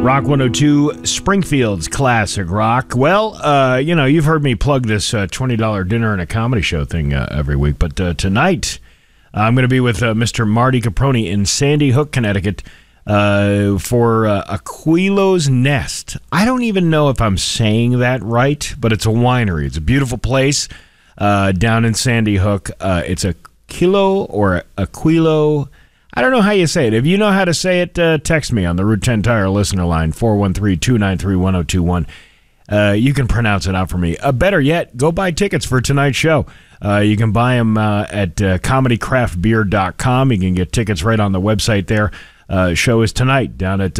Rock 102, Springfield's classic rock. Well, you've heard me plug this $20 dinner and a comedy show thing every week, but tonight I'm going to be with Mr. Marty Caproni in Sandy Hook, Connecticut for Aquilo's Nest. I don't even know if I'm saying that right, but it's a winery. It's a beautiful place down in Sandy Hook. It's Aquilo or Aquilo. I don't know how you say it. If you know how to say it, text me on the Route 10 Tire listener line, 413-293-1021. You can pronounce it out for me. Better yet, go buy tickets for tonight's show. You can buy them at comedycraftbeer.com. You can get tickets right on the website there. Show is tonight down at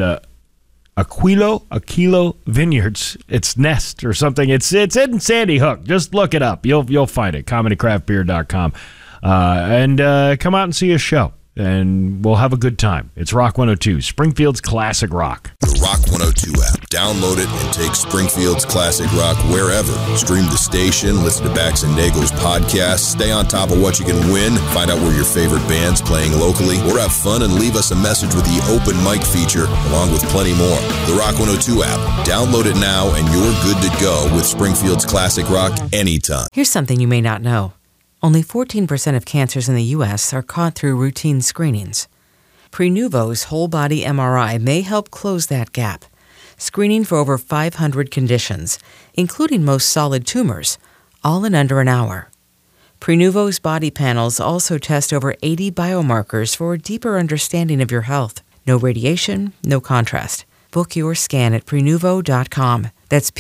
Aquilo Vineyards. It's Nest or something. It's in Sandy Hook. Just look it up. You'll find it, comedycraftbeer.com. And come out and see a show. And we'll have a good time. It's Rock 102, Springfield's classic rock. The Rock 102 app. Download it and take Springfield's classic rock wherever. Stream the station, listen to Bax and Nagel's podcast, stay on top of what you can win, find out where your favorite band's playing locally, or have fun and leave us a message with the open mic feature, along with plenty more. The Rock 102 app. Download it now and you're good to go with Springfield's classic rock anytime. Here's something you may not know. Only 14% of cancers in the U.S. are caught through routine screenings. Prenuvo's whole-body MRI may help close that gap, screening for over 500 conditions, including most solid tumors, all in under an hour. Prenuvo's body panels also test over 80 biomarkers for a deeper understanding of your health. No radiation, no contrast. Book your scan at Prenuvo.com. That's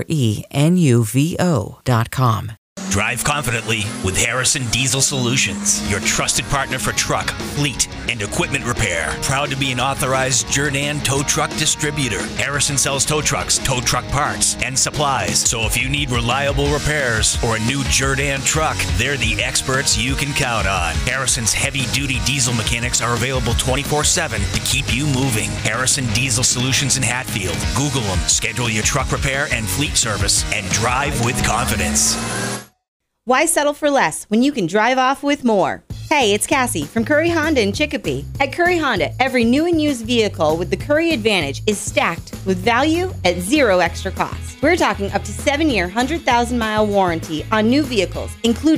Prenuvo.com. Drive confidently with Harrison Diesel Solutions, your trusted partner for truck, fleet, and equipment repair. Proud to be an authorized Jerr-Dan tow truck distributor. Harrison sells tow trucks, tow truck parts, and supplies. So if you need reliable repairs or a new Jerr-Dan truck, they're the experts you can count on. Harrison's heavy-duty diesel mechanics are available 24/7 to keep you moving. Harrison Diesel Solutions in Hatfield. Google them, schedule your truck repair and fleet service, and drive with confidence. Why settle for less when you can drive off with more? Hey, it's Cassie from Curry Honda in Chicopee. At Curry Honda, every new and used vehicle with the Curry Advantage is stacked with value at zero extra cost. We're talking up to 7-year, 100,000-mile warranty on new vehicles, including